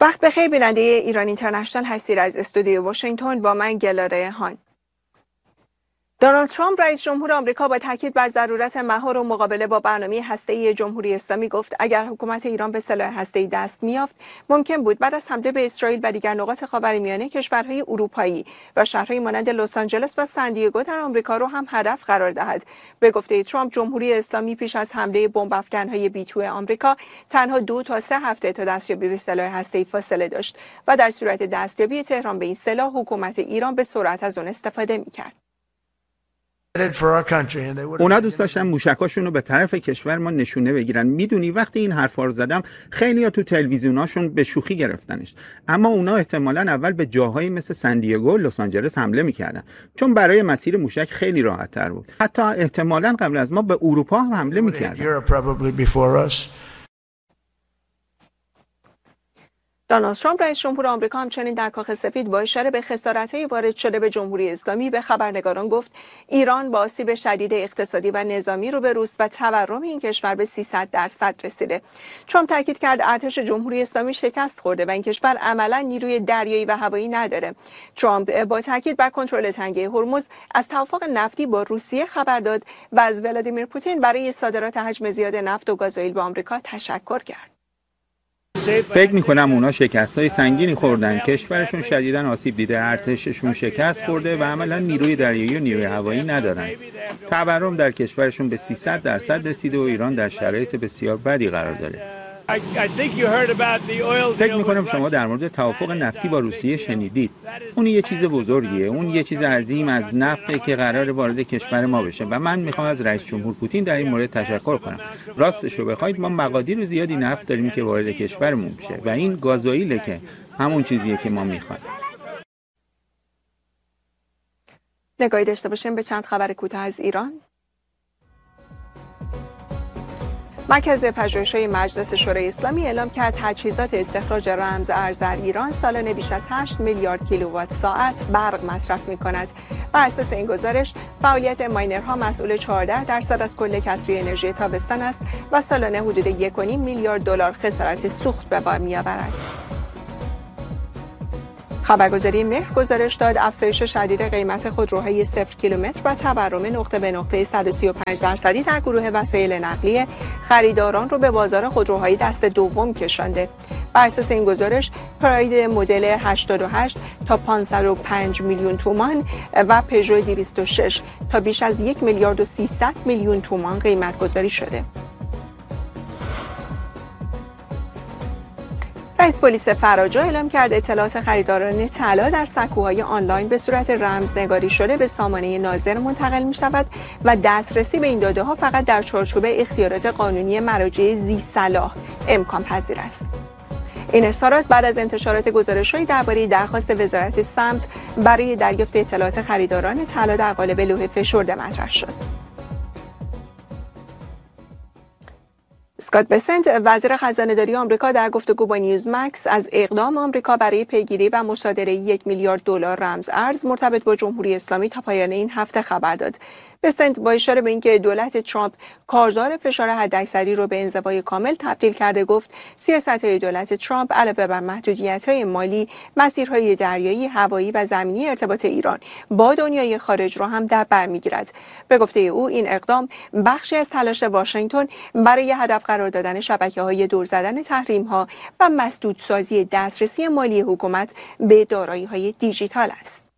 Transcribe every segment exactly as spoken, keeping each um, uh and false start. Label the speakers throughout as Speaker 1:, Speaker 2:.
Speaker 1: وقت بخیر بیننده ایران اینترنشنال هستید. از استودیو واشنگتن با من گلاره هان. دونالد ترامپ رئیس جمهور آمریکا با تاکید بر ضرورت مهار و مقابله با برنامه هسته‌ای جمهوری اسلامی گفت اگر حکومت ایران به سلاح هسته‌ای دست می‌یافت ممکن بود بعد از حمله به اسرائیل و دیگر نقاط خاورمیانه کشورهای اروپایی و شهرهای مانند لس آنجلس و سندیگو در آمریکا رو هم هدف قرار دهد. به گفته ترامپ جمهوری اسلامی پیش از حمله بمب افکن‌های بی تو آمریکا تنها دو تا سه هفته تا دستیابی به سلاح هسته‌ای فاصله داشت و در صورت دستیابی تهران به این سلاح حکومت ایران به سرعت از آن استفاده می‌کرد.
Speaker 2: اونا دوست داشتن موشکاشون رو به طرف کشور ما نشونه بگیرن. میدونی وقتی این حرفا رو زدم خیلی‌ها تو تلویزیوناشون به شوخی گرفتنش، اما اونا احتمالاً اول به جاهایی مثل سندیگو و لس آنجلس حمله میکردن چون برای مسیر موشک خیلی راحت‌تر بود. حتی احتمالاً قبل از ما به اروپا هم حمله میکردن.
Speaker 1: دونالد ترامپ رئیس جمهور آمریکا همچنین در کاخ سفید با اشاره به خسارت‌های وارد شده به جمهوری اسلامی به خبرنگاران گفت ایران با آسیب شدید اقتصادی و نظامی روبروست و تورم این کشور به سیصد درصد رسیده. ترامپ تاکید کرد ارتش جمهوری اسلامی شکست خورده و این کشور عملاً نیروی دریایی و هوایی نداره. ترامپ با تاکید بر کنترل تنگه هرمز از توافق نفتی با روسیه خبر داد و از ولادیمیر پوتین برای صادرات حجم زیاد نفت و گازوئیل به آمریکا تشکر کرد.
Speaker 2: فکر میکنم اونا شکست‌های سنگینی خوردن، کشورشون شدیداً آسیب دیده، ارتششون شکست خورده و عملاً نیروی دریایی و نیروی هوایی ندارن. تورم در کشورشون به سیصد درصد رسیده و ایران در شرایط بسیار بدی قرار داره. فکر میکنم شما در مورد توافق نفتی با روسیه شنیدید. اون یه چیز بزرگیه، اون یه چیز عظیم از نفته که قرار وارد کشور ما بشه و من میخوام از رئیس جمهور پوتین در این مورد تشکر کنم. راستش رو بخواید ما مقادیر زیادی نفت داریم که وارد کشورمون بشه و این گازوئیله که همون چیزیه که ما میخوایم.
Speaker 1: نگاهی داشته باشیم به چند خبر کوتاه از ایران. مرکز پژوهش‌های مجلس شورای اسلامی اعلام کرد تجهیزات استخراج رمز ارز در ایران سالانه بیش از هشت میلیارد کیلووات ساعت برق مصرف می‌کند. بر اساس این گزارش، فعالیت ماینرها مسئول چهارده درصد از کل کسری انرژی تابستان است و سالانه حدود یک و نیم میلیارد دلار خسارت سوخت به بار می‌آورد. خبرگزاری مهر گزارش داد افزایش شدید قیمت خودروهای صفر کیلومتر و تورم نقطه به نقطه صد و سی و پنج درصدی در گروه وسایل نقلیه خریداران رو به بازار خودروهای دست دوم کشانده. بر اساس این گزارش، پراید مدل هشتاد و هشت تا پانصد و پنج میلیون تومان و پژو دویست و شش تا بیش از یک میلیارد و سیصد میلیون تومان قیمت گذاری شده. رئیس پلیس فراجا اعلام کرد اطلاعات خریداران طلا در سکوهای آنلاین به صورت رمزنگاری شده به سامانه ناظر منتقل می شود و دسترسی به این داده ها فقط در چارچوب اختیارات قانونی مراجع ذی صلاح امکان پذیر است. این اظهارات بعد از انتشارات گزارش‌هایی درباره درخواست وزارت سمت برای دریافت اطلاعات خریداران طلا در قالب لوح فشرده مطرح شد. اسکات بسنت وزیر خزانه‌داری آمریکا در گفتگو با نیوز مکس از اقدام آمریکا برای پیگیری و مصادره یک میلیارد دلار رمز ارز مرتبط با جمهوری اسلامی تا پایان این هفته خبر داد. بسنت با اشاره به اینکه دولت ترامپ کارزار فشار حداکثری رو به انزوای کامل تبدیل کرده گفت سیاست‌های دولت ترامپ علاوه بر محدودیت‌های مالی، مسیرهای دریایی، هوایی و زمینی ارتباط ایران با دنیای خارج را هم در بر می‌گیرد. به گفته او این اقدام بخشی از تلاش واشنگتن برای هدف قرار دادن شبکه‌های دور زدن تحریم‌ها و مسدودسازی دسترسی مالی حکومت به دارایی‌های دیجیتال است.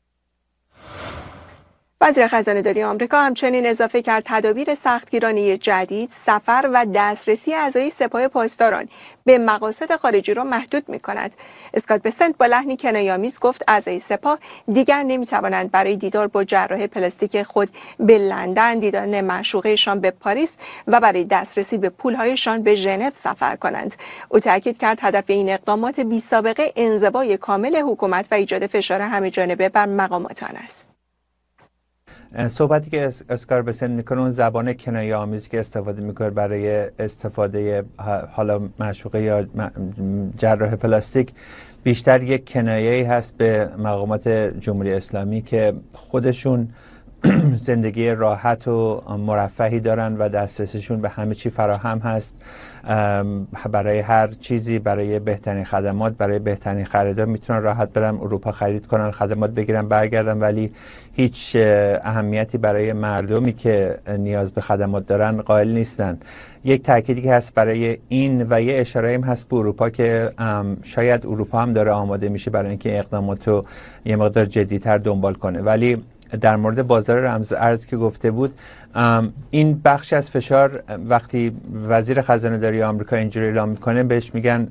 Speaker 1: وزیر خزانه‌داری آمریکا همچنین اضافه کرد تدابیر سختگیرانه جدید سفر و دسترسی اعضای سپاه پاسداران به مقاصد خارجی را محدود می‌کند. اسکات بسنت با لحنی کنایه‌آمیز گفت اعضای سپاه دیگر نمی‌توانند برای دیدار با جراح پلاستیک خود به لندن، دیدن معشوقه‌شان به پاریس و برای دسترسی به پول‌هایشان به ژنو سفر کنند. او تاکید کرد هدف این اقدامات بی‌سابقه انزوای کامل حکومت و ایجاد فشار همه‌جانبه بر مقامات آن است.
Speaker 3: صحبتی که اسکار بسن میکنه اون زبان کنایه آمیزی که استفاده میکنه برای استفاده حالا معشوقه یا جراح پلاستیک بیشتر یک کنایه‌ای هست به مقامات جمهوری اسلامی که خودشون زندگی راحت و مرفهی دارن و دسترسیشون به همه چی فراهم هست، برای هر چیزی، برای بهترین خدمات، برای بهترین خریدار میتونن راحت برن اروپا خرید کنن، خدمات بگیرن برگردن، ولی هیچ اهمیتی برای مردمی که نیاز به خدمات دارن قائل نیستن. یک تأکیدی که هست برای این و یه اشاره هم هست به اروپا که شاید اروپا هم داره آماده میشه برای اینکه اقدامات رو یه مقدار جدی‌تر دنبال کنه. ولی در مورد بازار رمز ارز که گفته بود، این بخش از فشار وقتی وزیر خزانه داری آمریکا اینجوری اعلام میکنه بهش میگن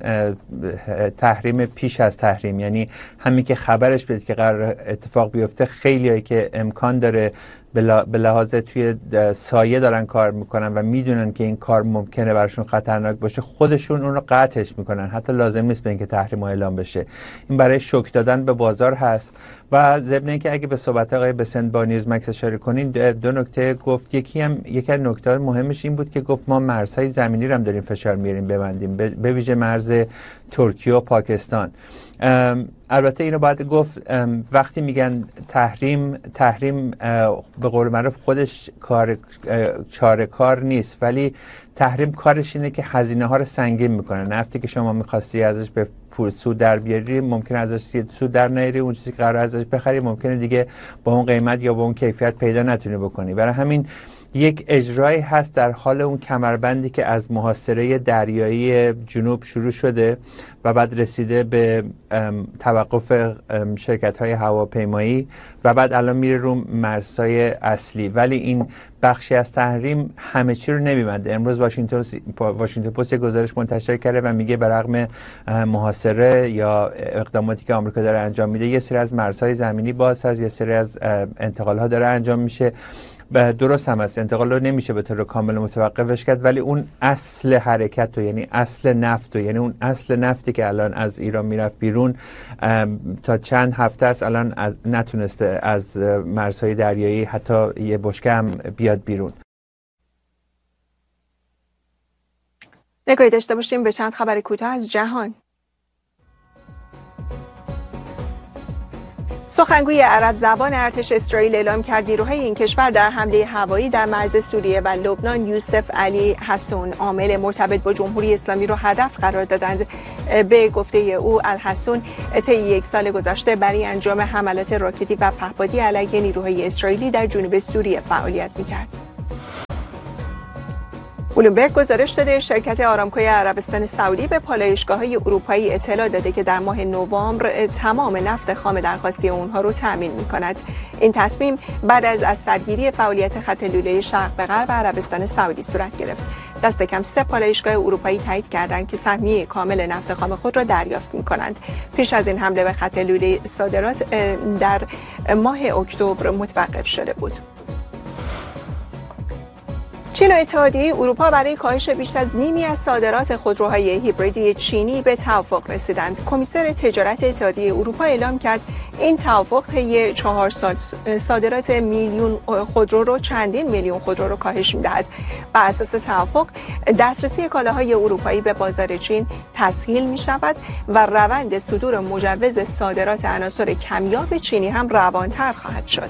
Speaker 3: تحریم پیش از تحریم، یعنی همین که خبرش بده که قرار اتفاق بیفته، خیلیایی که امکان داره به لحاظ توی سایه دارن کار میکنن و میدونن که این کار ممکنه براشون خطرناک باشه، خودشون اون رو قطعش میکنن، حتی لازم نیست به اینکه تحریم اعلام بشه. این برای شوک دادن به بازار هست. و ضمن اینکه اگه به صحبت آقای بسنت با نیوز مکس اشاره کنین، دو نکته گفت. یکی هم یکی از نکات مهمش این بود که گفت ما مرزهای زمینی رو هم داریم فشار میاریم ببندیم، به ویژه مرز ترکیه و پاکستان. البته اینو باید گفت وقتی میگن تحریم تحریم به قول معروف خودش کار چاره کار نیست، ولی تحریم کارش اینه که هزینه ها رو سنگین میکنه. نفتی که شما میخواستی ازش به پول سود در بیاری ممکنه ازش سود در نیاری، اون چیزی که قرار ازش بخری ممکنه دیگه با اون قیمت یا با اون کیفیت پیدا نتونی بکنی. برای همین یک اجرایی هست در حال اون کمربندی که از محاصره دریایی جنوب شروع شده و بعد رسیده به توقف شرکت‌های هواپیمایی و بعد الان میره رو مرزهای اصلی، ولی این بخشی از تحریم همه چی رو نمی‌بنده. امروز واشنگتن واشنگتن پست یک گزارش منتشر کرده و میگه برغم محاصره یا اقداماتی که آمریکا داره انجام میده، یه سری از مرزهای زمینی باز هست، یه سری از انتقال‌ها داره انجام میشه. درست هم است، انتقال رو نمیشه به طور کامل متوقفش کرد، ولی اون اصل حرکت رو، یعنی اصل نفت رو، یعنی اون اصل نفتی که الان از ایران میرفت بیرون تا چند هفته است الان از نتونسته از مرزهای دریایی حتی یه بشکه هم بیاد بیرون.
Speaker 1: نگاهی داشته باشیم به چند خبر کوتاه از جهان. سخنگوی عرب زبان ارتش اسرائیل اعلام کرد نیروهای این کشور در حمله هوایی در مرز سوریه و لبنان یوسف علی حسون، عامل مرتبط با جمهوری اسلامی را هدف قرار دادند. به گفته او، الحسون طی یک سال گذشته برای انجام حملات راکتی و پهپادی علیه نیروهای اسرائیلی در جنوب سوریه فعالیت می‌کرد. بلومبرگ گزارش داده شرکت آرامکوی عربستان سعودی به پالایشگاه‌های اروپایی اطلاع داده که در ماه نوامبر تمام نفت خام درخواستی اونها رو تامین می‌کند. این تصمیم بعد از از سرگیری فعالیت خط لوله شرق به غرب عربستان سعودی صورت گرفت. دست کم سه پالایشگاه اروپایی تایید کردند که سهمیه کامل نفت خام خود را دریافت می‌کنند. پیش از این حمله به خط لوله صادرات در ماه اکتبر متوقف شده بود. چین و اتحادیه اروپا برای کاهش بیش از نیمی از صادرات خودروهای هیبریدی چینی به توافق رسیدند. کمیسر تجارت اتحادیه اروپا اعلام کرد این توافق طی چهار سال صادرات میلیون خودرو رو چندین میلیون خودرو رو کاهش می‌دهد. بر اساس توافق دسترسی کالاهای اروپایی به بازار چین تسهیل می‌شود و روند صدور مجوز صادرات عناصر کمیاب چینی هم روانتر خواهد شد.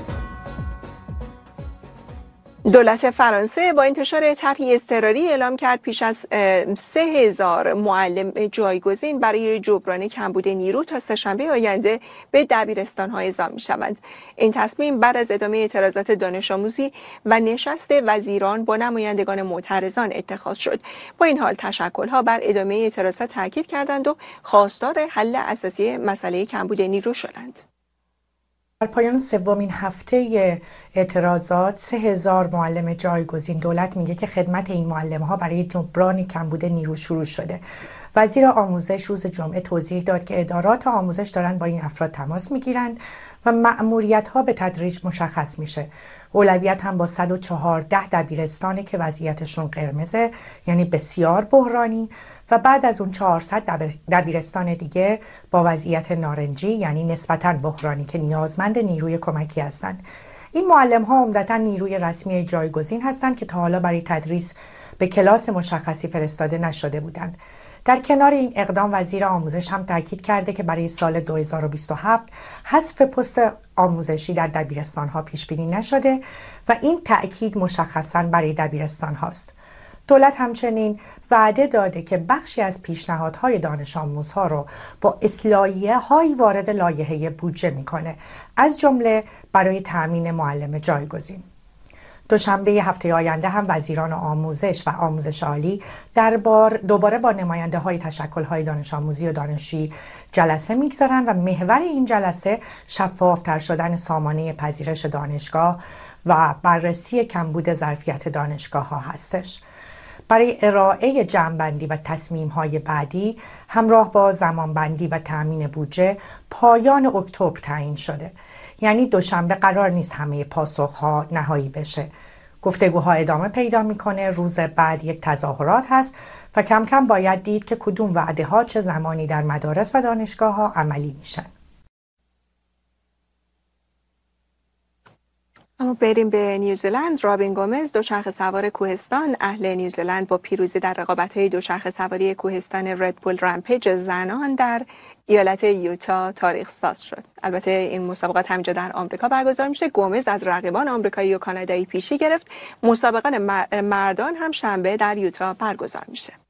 Speaker 1: دولت فرانسه با انتشار طرحی اضطراری اعلام کرد پیش از سه هزار معلم جایگزین برای جبران کمبود نیرو تا سه‌شنبه آینده به دبیرستان‌ها اعزام می‌شوند. این تصمیم بعد از ادامه اعتراضات دانش آموزی و نشست وزیران با نمایندگان معترضان اتخاذ شد. با این حال تشکل‌ها بر ادامه اعتراضات تاکید کردند و خواستار حل اساسی مسئله کمبود نیرو شدند.
Speaker 4: در پایان سومین هفته اعتراضات سه هزار معلم جایگزین دولت میگه که خدمت این معلم‌ها برای جبران کمبود نیرو شروع شده. وزیر آموزش روز جمعه توضیح داد که ادارات آموزش دارن با این افراد تماس میگیرن و مأموریت‌ها به تدریج مشخص میشه. اولویت هم با صد و چهارده دبیرستانی که وضعیتشون قرمزه، یعنی بسیار بحرانی، و بعد از اون چهارصد دبیرستان دیگه با وضعیت نارنجی، یعنی نسبتاً بحرانی، که نیازمند نیروی کمکی هستند. این معلم‌ها عمدتاً نیروی رسمی جایگزین هستند که تا حالا برای تدریس به کلاس مشخصی فرستاده نشده بودند. در کنار این اقدام وزیر آموزش هم تاکید کرده که برای سال دو هزار و بیست و هفت حذف پست آموزشی در دبیرستان ها پیش بینی نشده و این تأکید مشخصاً برای دبیرستان هاست. دولت همچنین وعده داده که بخشی از پیشنهادهای دانش آموزها رو با اصلاحیه هایی وارد لایحه بودجه میکنه، از جمله برای تأمین معلم جایگزین. دوشنبه هفته آینده هم وزیران آموزش و آموزش عالی دربار دوباره با نماینده های تشکل های دانش آموزی و دانشجویی جلسه میگذارن و محور این جلسه شفافتر شدن سامانه پذیرش دانشگاه و بررسی کمبود ظرفیت دانشگاه ها هستش. برای ارائه جمع‌بندی و تصمیم‌های بعدی همراه با زمانبندی و تأمین بودجه پایان اکتبر تعیین شده. یعنی دوشنبه قرار نیست همه پاسخ‌ها نهایی بشه. گفتگوها ادامه پیدا میکنه، روز بعد یک تظاهرات هست و کم کم باید دید که کدوم وعده‌ها چه زمانی در مدارس و دانشگاه‌ها عملی میشن.
Speaker 1: اما بریم به نیوزلند. رابین گومز، دوچرخه سوار کوهستان اهل نیوزلند، با پیروزی در رقابت‌های دوچرخه سواری کوهستان ردبول رمپیج زنان در ایالت یوتا تاریخ ساز شد. البته این مسابقات همینجا در آمریکا برگزار میشه. گومز از رقیبان آمریکایی و کانادایی پیشی گرفت. مسابقات مردان هم شنبه در یوتا برگزار میشه.